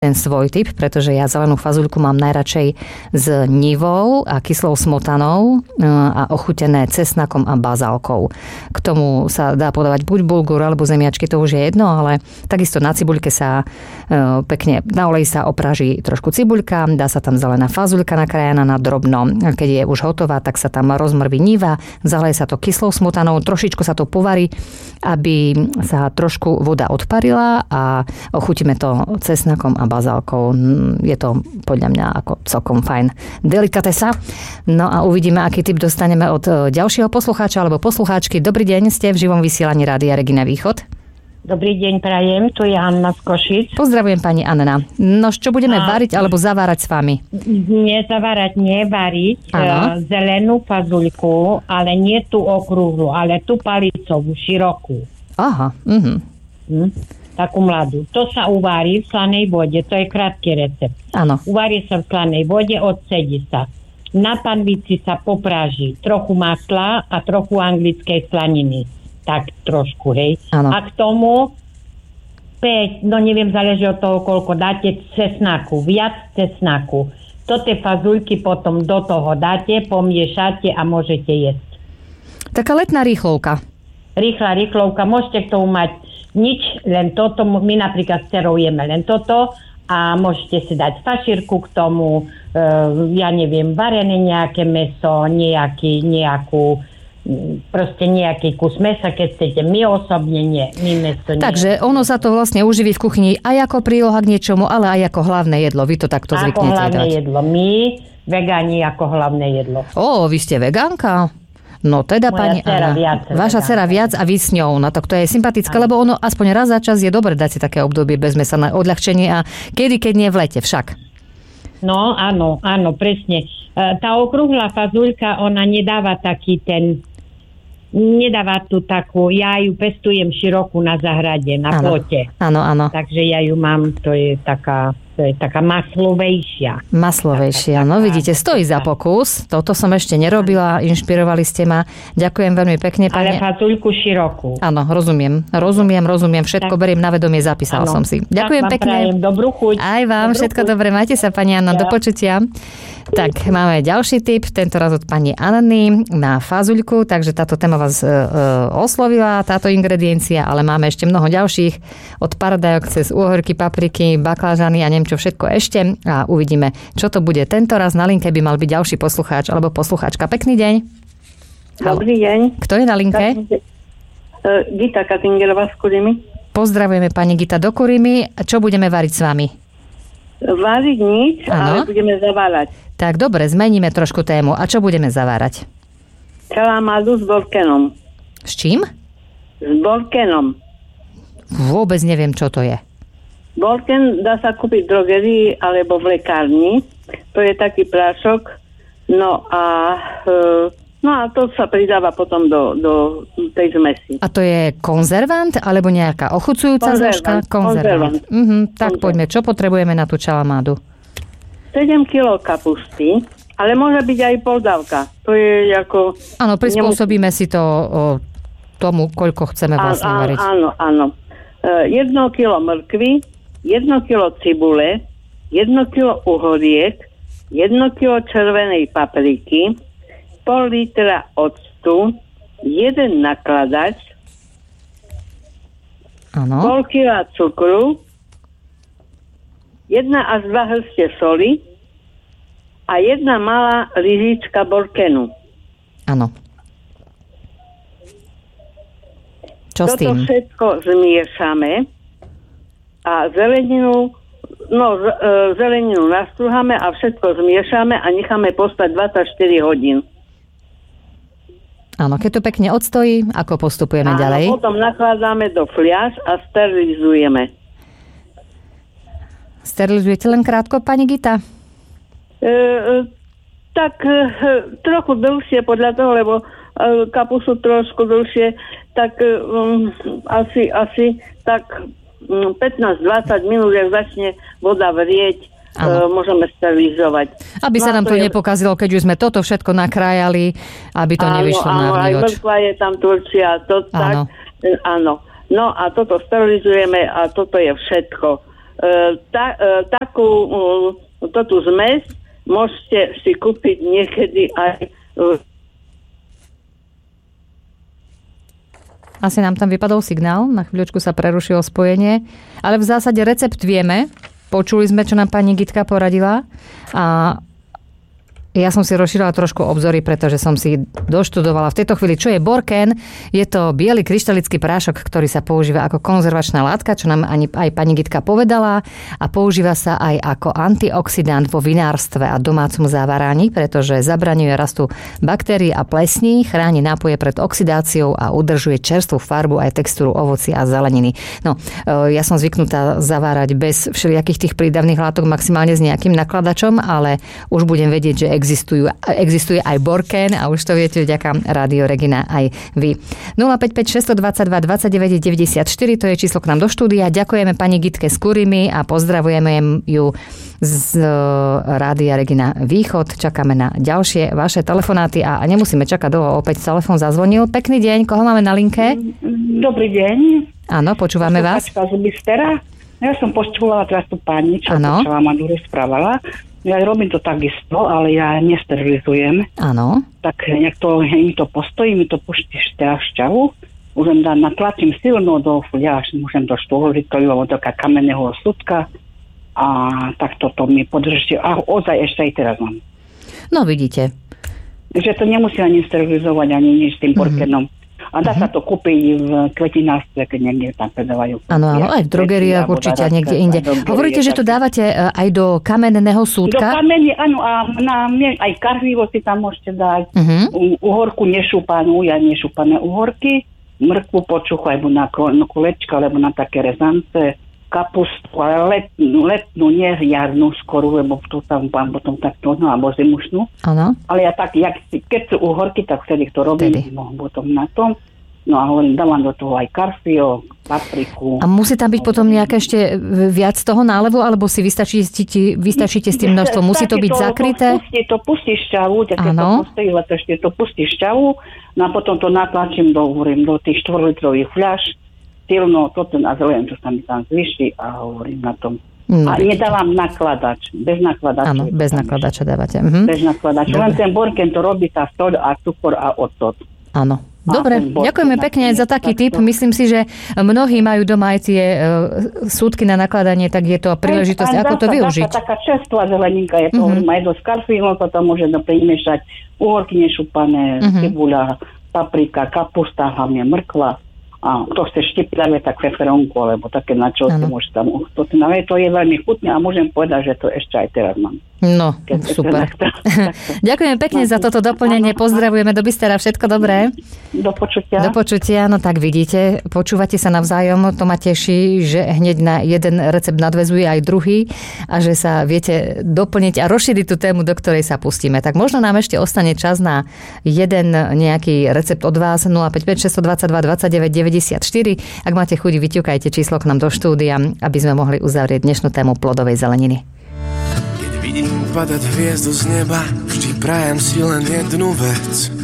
ten svoj typ, pretože ja zelenú fazuľku mám najradšej s nivou a kyslou smotanou a ochutené cesnakom a bazálkou. K tomu sa dá podávať buď bulgur alebo zemiačky, to už je jedno, ale takisto na cibuľke sa pekne na oleji sa opráži trošku cibuľka, dá sa tam zelená fazuľka nakrájaná na drobno. Keď je už hotová, tak sa tam rozmrví niva, zaleje sa to kyslou smotanou, trošičku sa to povarí, aby sa trošku voda odparila a ochutíme to cesnakom a bazálkou. Je to podľa mňa ako celkom fajn delikatesa. No a uvidíme, aký tip dostaneme od ďalšieho poslucháča alebo poslucháčky. Dobrý deň, ste v živom vysielaní Rádia Regina Východ. Dobrý deň, prajem, tu je Anna z Košic. Pozdravujem pani Anna. No, čo budeme variť alebo zavárať s vami? Nie zavárať, nie variť. Zelenú fazuľku, ale nie tú okrúhlu, ale tú palicovú, širokú. Aha, takú mladú. To sa uvarí v slanej vode, to je krátky recept. Áno. Uvarí sa v slanej vode, odcedí sa. Na panvici sa popráži trochu masla a trochu anglickej slaniny. Tak trošku, hej. Áno. A k tomu 5, no neviem, záleží od toho, koľko dáte cesnaku, viac cesnaku. To tie fazuľky potom do toho dáte, pomiešate a môžete jesť. Taká letná rýchlovka. Rýchla rýchlovka, môžete k tomu mať nič, len toto, my napríklad s dcerou jeme len toto a môžete si dať fašírku k tomu, ja neviem, varené nejaké mäso, proste nejaký kus mesa, keď chcete. My osobne nie. My meso nie. Takže ono sa to vlastne uživí v kuchyni aj ako príloha k niečomu, ale aj ako hlavné jedlo. Vy to takto zvyknete dať. Ako hlavné jedlo. My, vegáni, ako hlavné jedlo. Vy ste vegánka? No teda, pani Anna, vaša dcera viac a vy s ňou. No tak to je sympatické, lebo ono aspoň raz za čas je dobre dať si také obdobie bez mesa na odľahčenie a keď nie v lete však. No áno, presne. Tá okrúhla fazuľka, ona nedáva nedáva tu takú, ja ju pestujem širokú na zahrade, na plote. Áno. Takže ja ju mám, to je taká maslovejšia. Maslovejšia, no vidíte, stojí za pokus. Toto som ešte nerobila, inšpirovali ste ma. Ďakujem veľmi pekne, pani. Ale fazuľku širokú. Áno, rozumiem. Všetko beriem na vedomie, zapísala som si. Ďakujem tak pekne. Prajem dobrú chuť. Aj vám, všetko dobré. Majte sa, pani Anna, do počutia. Tak, máme ďalší tip, tento raz od pani Anny na fazuľku, takže táto téma vás oslovila, táto ingrediencia, ale máme ešte mnoho ďalších, od paradajok cez uhorky, papriky, baklážany a neviem čo všetko ešte a uvidíme, čo to bude. Tento raz na linke by mal byť ďalší poslucháč alebo poslucháčka. Pekný deň. Dobrý deň. Kto je na linke? Gita Katingerová z Kurimi. Pozdravujeme pani Gita do Kurimi. Čo budeme variť s vami? Váriť nič, ale budeme zavárať. Tak dobre, zmeníme trošku tému. A čo budeme zavárať? Čalamádu s borkenom. S čím? S borkenom. Vôbec neviem, čo to je. Borken dá sa kúpiť v drogerii alebo v lekárni. To je taký prášok. No a to sa pridáva potom do tej zmesi. A to je konzervant alebo nejaká ochucujúca zložka? Konzervant. Tak poďme, čo potrebujeme na tú čalamádu? 7 kg kapusty, ale môže byť aj poldávka. To je ako... Áno, prispôsobíme si to tomu, koľko chceme vlastne variť. Áno. 1 kg mrkvy, 1 kg cibule, 1 kg uhoriek, 1 kg červenej papriky, pol litra octu, 1 nakladač, pol kila cukru, 1 až 2 hrste soli a 1 malá lyžička borkenu. Áno. Čo s tým? Toto všetko zmiešame a zeleninu nastrúhame a všetko zmiešame a necháme postať 24 hodín. Áno, keď to pekne odstojí, ako postupujeme ďalej? Potom nakladáme do fliaž a sterilizujeme. Sterilizujete len krátko, pani Gita? Trochu dlhšie podľa toho, lebo kapustu trošku dlhšie, tak asi tak 15-20 minút, ak začne voda vrieť, môžeme sterilizovať. Aby sa nám to nepokazilo, keď už sme toto všetko nakrájali, aby to nevyšlo na vnívoč. Aj mrkva je tam turčia, tak. Áno. No a toto sterilizujeme a toto je všetko. takú zmes môžete si kúpiť niekedy aj... Asi nám tam vypadol signál, na chvíľočku sa prerušilo spojenie, ale v zásade recept vieme. Počuli sme, čo nám pani Gitka poradila a ja som si rozšírila trošku obzory, pretože som si doštudovala v tejto chvíli, čo je Borken. Je to biely kryštalický prášok, ktorý sa používa ako konzervačná látka, čo nám aj pani Gitka povedala, a používa sa aj ako antioxidant vo vinárstve a domácom závaraní, pretože zabraňuje rastu baktérií a plesní, chráni nápoje pred oxidáciou a udržuje čerstvú farbu aj textúru ovocia a zeleniny. No, ja som zvyknutá zavárať bez všelijakých tých prídavných látok, maximálne s nejakým nakladačom, ale už budem vedieť, že existuje aj Borken a už to viete vďaka Rádio Regina aj vy. 055 622 29 94, to je číslo k nám do štúdia. Ďakujeme pani Gitke Skurimi a pozdravujeme ju z Rádia Regina Východ. Čakáme na ďalšie vaše telefonáty a nemusíme čakať dlho, opäť telefón zazvonil. Pekný deň, koho máme na linke? Dobrý deň. Áno, počúvame vás. Ja som počúvala teraz tú pani, čo počula ma dlho správala. Ja robím to takisto, ale ja nesterilizujem. Áno. Tak nejak to, mi to postojí, mi to pustí šťavu. Môžem dať, natlačím silno do fľaš, môžem do 4 litrov, alebo do kamenného súdka a tak toto mi podrží. A ozaj ešte aj teraz mám. No vidíte. Že to nemusí ani sterilizovať, ani nič s tým Borkenom. A dá sa to kúpiť v kvetinárstve, keď niekde tam predávajú. Áno, aj v drogeriách určite, niekde inde. Hovoríte, že to dávate aj do kamenného súdka? Do kamene, áno, a aj karvivo si tam môžete dať. Uhorku nešúpanú, nešúpané uhorky, mrkvu počuchu, alebo na kolečka, alebo na také rezance, kapustu, ale letnú, nie jarnú skoru, lebo to tam mám potom takto, alebo zimušnú. Áno. Ale ja tak, keď sú uhorky, tak vtedy to robím, potom na tom. No a hovorím, dávam do toho aj karfio, papriku. A musí tam byť potom nejaké ešte viac toho nálevu, alebo si vystačíte s tým množstvom? Musí to byť zakryté? To pustí šťavu, to pustí šťavu, no a potom to natlačím do tých 4-litrových fľaš, silno, toto a zeleň, čo sa mi tam zvyší a hovorím na tom. A nedávam nakladač, bez nakladača. Áno, bez nakladača dávate. Bez nakladača. Len ten Borken to robí tá soľ a cukor a ocot. Áno. Dobre, ďakujeme pekne za taký tip. Myslím si, že mnohí majú doma aj tie súdky na nakladanie, tak je to príležitosť, ako to využiť. Taká čerstvá zeleninka je to, aj do skarfínu, potom môže primiešať uhorky nešúpané, cibuľa, paprika, kapusta, hlavne mrkva. A to chce štiplavé, tak feferonku, alebo také na čo si môže tam uchutnávať. To je veľmi chutné a môžem povedať, že to ešte aj teraz mám. No, super. Ďakujem pekne za toto doplnenie. Pozdravujeme do Bystera. Všetko dobré. Do počutia. Do počutia. No tak vidíte, počúvate sa navzájom. To ma teší, že hneď na jeden recept nadväzuje aj druhý a že sa viete doplniť a rozšíriť tú tému, do ktorej sa pustíme. Tak možno nám ešte ostane čas na jeden nejaký recept od vás. 055 622 29 94. Ak máte chuť, vyťukajte číslo k nám do štúdia, aby sme mohli uzavrieť dnešnú tému plodovej zeleniny. Vidím padať hviezdu z neba, vždy prajem si len jednu vec.